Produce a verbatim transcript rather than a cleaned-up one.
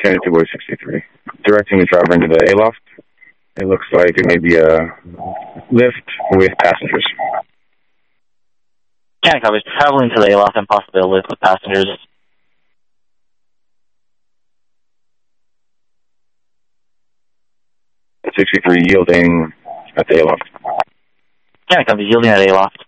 Canada two Boy sixty-three. Directing the driver into the A-loft. It looks like it may be a lift with passengers. Canada covers traveling to the A-loft and possibly a lift with passengers. sixty-three yielding at the A-loft. Canada covers yielding at A-loft.